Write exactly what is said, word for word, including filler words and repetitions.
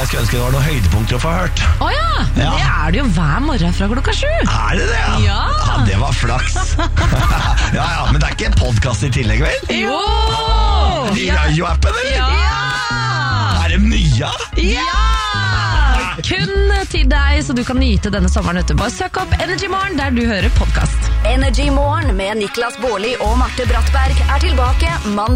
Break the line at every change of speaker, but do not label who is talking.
jeg skulle ønske det var noen høydepunkter å få hørt.
Å ja,
Ja.
det er det jo hver morgen fra klokka sju.
Er det det? Ja,
Ja.
ja det var flaks. Ja, ja, men det er ikke en podcast i tillegg, vel?
Jo!
I radioappen, eller?
Ja!
Er det nye?
Ja! Kun til deg, så du kan nyte denne sommeren ute. Bare søk opp Energy Morgen der du hører podcast.
Energy Morgen med Niklas Baarli og Marte Brattberg er tilbake mandag.